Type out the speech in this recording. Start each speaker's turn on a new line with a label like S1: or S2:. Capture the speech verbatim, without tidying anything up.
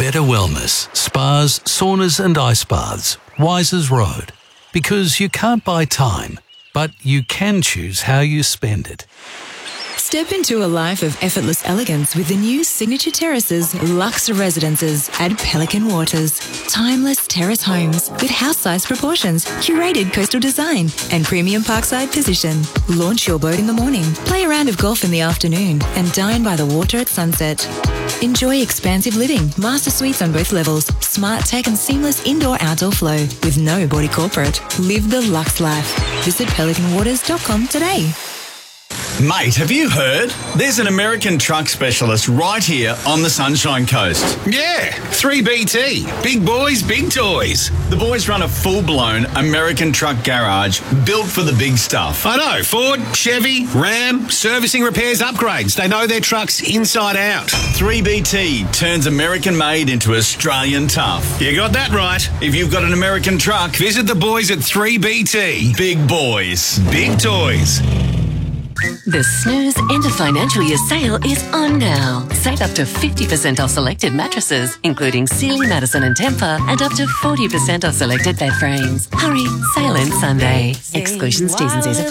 S1: Better Wellness, spas, saunas and ice baths, Wisers Road. Because you can't buy time, but you can choose how you spend it.
S2: Step into a life of effortless elegance with the new Signature Terraces Luxe Residences at Pelican Waters. Timeless terrace homes with house-sized proportions, curated coastal design and premium parkside position. Launch your boat in the morning, play a round of golf in the afternoon and dine by the water at sunset. Enjoy expansive living, master suites on both levels, smart tech and seamless indoor-outdoor flow with no body corporate. Live the luxe life. Visit pelican waters dot com today.
S3: Mate, have you heard? There's an American truck specialist right here on the Sunshine Coast.
S4: Yeah, three B T. Big boys, big toys.
S3: The boys run a full-blown American truck garage built for the big stuff.
S4: I know, Ford, Chevy, Ram, servicing, repairs, upgrades. They know their trucks inside out.
S3: three B T turns American-made into Australian tough.
S4: You got that right.
S3: If you've got an American truck,
S4: visit the boys at three B T.
S3: Big boys,
S4: big toys.
S5: The Snooze End of Financial Year sale is on now. Save up to fifty percent off selected mattresses, including Sealy, Madison and Tempur, and up to forty percent off selected bed frames. Hurry, sale ends Sunday. Exclusions, T's and C's apply.